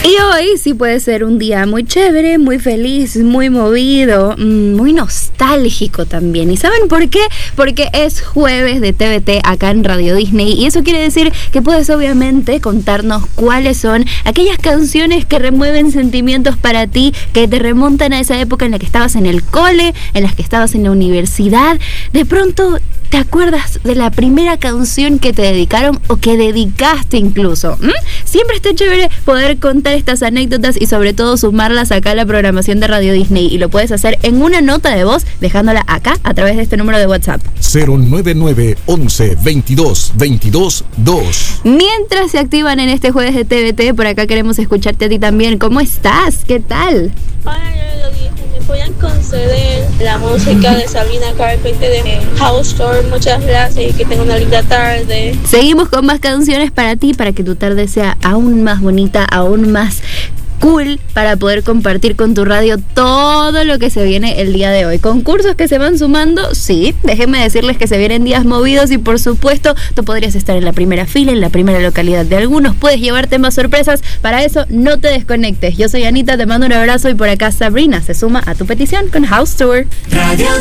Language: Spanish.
Y hoy sí puede ser un día muy chévere, muy feliz, muy movido, muy nostálgico también. ¿Y saben por qué? Porque es jueves de TVT acá en Radio Disney y eso quiere decir que puedes obviamente contarnos cuáles son aquellas canciones que remueven sentimientos para ti, que te remontan a esa época en la que estabas en el cole, en las que estabas en la universidad. De pronto ¿te acuerdas de la primera canción que te dedicaron o que dedicaste incluso? Siempre está chévere poder contar estas anécdotas y sobre todo sumarlas acá a la programación de Radio Disney. Y lo puedes hacer en una nota de voz dejándola acá a través de este número de WhatsApp. 099 11 22 22 2. Mientras se activan en este jueves de TVT, por acá queremos escucharte a ti también. ¿Cómo estás? ¿Qué tal? Hola, yo lo dije. ¿Me pueden conceder la música de Sabrina Carpenter de House Tour? Muchas gracias y que tengan una linda tarde. Seguimos con más canciones para ti, para que tu tarde sea aún más bonita, aún más cool, para poder compartir con tu radio todo lo que se viene el día de hoy. Concursos que se van sumando, sí, déjenme decirles que se vienen días movidos y por supuesto tú podrías estar en la primera fila, en la primera localidad de algunos, puedes llevarte más sorpresas. Para eso no te desconectes. Yo soy Anita, te mando un abrazo y por acá Sabrina se suma a tu petición con House Tour. Radio